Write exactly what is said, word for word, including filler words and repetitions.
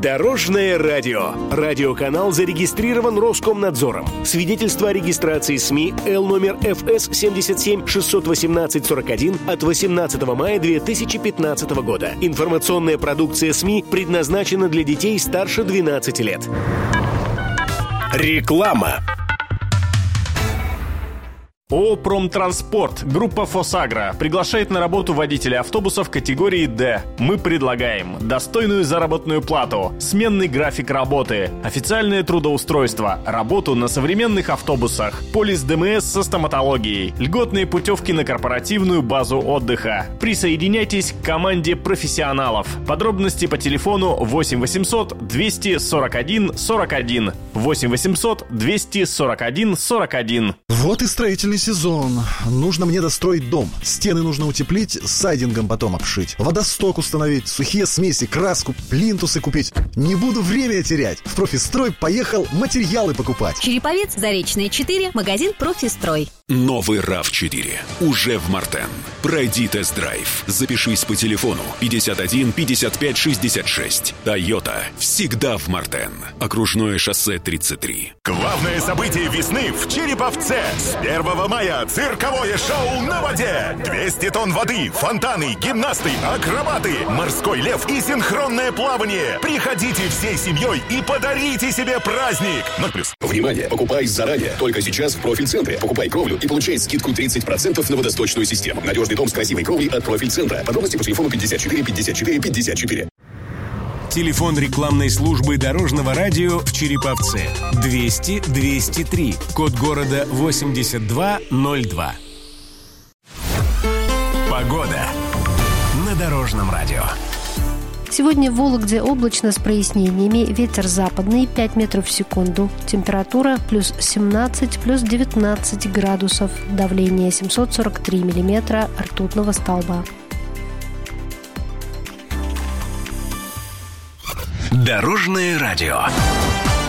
Дорожное радио. Радиоканал зарегистрирован Роскомнадзором. Свидетельство о регистрации СМИ Л номер эф эс семьдесят семь шестьсот восемнадцать сорок один от восемнадцатого мая две тысячи пятнадцатого года. Информационная продукция СМИ предназначена для детей старше двенадцати лет. Реклама. ООО «Промтранспорт», группа «Фосагро» приглашает на работу водителя автобусов категории «Д». Мы предлагаем достойную заработную плату, сменный график работы, официальное трудоустройство, работу на современных автобусах, полис ДМС со стоматологией, льготные путевки на корпоративную базу отдыха. Присоединяйтесь к команде профессионалов. Подробности по телефону восемь восемьсот двести сорок один сорок один. восемь восемьсот двести сорок один сорок один. Вот и строительный сезон. Нужно мне достроить дом. Стены нужно утеплить, сайдингом потом обшить. Водосток установить, сухие смеси, краску, плинтусы купить. Не буду время терять. В «Профистрой» поехал материалы покупать. Череповец, Заречная, четыре, магазин «Профистрой». Новый рав четыре уже в Мартен. Пройди тест-драйв. Запишись по телефону пятьдесят один пятьдесят пять шестьдесят шесть. Тойота всегда в Мартен. Окружное шоссе тридцать три. Главное событие весны в Череповце. С первого мая цирковое шоу на воде. двести тонн воды, фонтаны, гимнасты, акробаты, морской лев и синхронное плавание. Приходите всей семьей и подарите себе праздник. ноль плюс. Внимание! Покупай заранее. Только сейчас в Профильцентре. Покупай кровлю и получай скидку тридцать процентов на водосточную систему. Надежный дом с красивой кровлей от Профильцентра. Подробности по телефону пятьдесят четыре пятьдесят четыре пятьдесят четыре. Телефон рекламной службы Дорожного радио в Череповце. двести двести три. Код города восемьдесят два ноль два. Погода на Дорожном радио. Сегодня в Вологде облачно с прояснениями. Ветер западный пять метров в секунду. Температура плюс семнадцать, плюс девятнадцать градусов. Давление семьсот сорок три миллиметра ртутного столба. Дорожное радио.